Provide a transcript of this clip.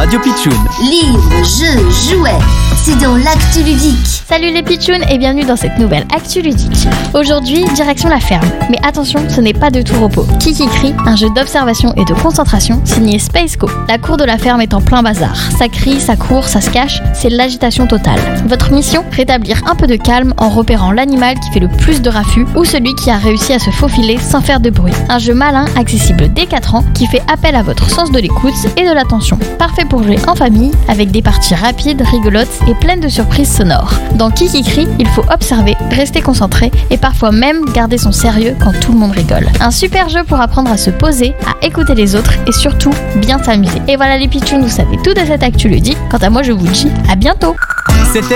Radio Pitchoun. Livres, jeux, jouets, c'est dans l'actu ludique. Salut les Pitchouns et bienvenue dans cette nouvelle actu ludique. Aujourd'hui, direction la ferme. Mais attention, ce n'est pas de tout repos. Kikikri, un jeu d'observation et de concentration signé Spaceco. La cour de la ferme est en plein bazar. Ça crie, ça court, ça se cache, c'est l'agitation totale. Votre mission, rétablir un peu de calme en repérant l'animal qui fait le plus de raffus ou celui qui a réussi à se faufiler sans faire de bruit. Un jeu malin, accessible dès 4 ans, qui fait appel à votre sens de l'écoute et de l'attention. Parfait pour jouer en famille, avec des parties rapides, rigolotes et pleines de surprises sonores. Dans Kikikri, il faut observer, rester concentré et parfois même garder son sérieux quand tout le monde rigole. Un super jeu pour apprendre à se poser, à écouter les autres et surtout bien s'amuser. Et voilà les Pitchouns, vous savez tout de cette actu ludique. Quant à moi, je vous dis à bientôt. C'était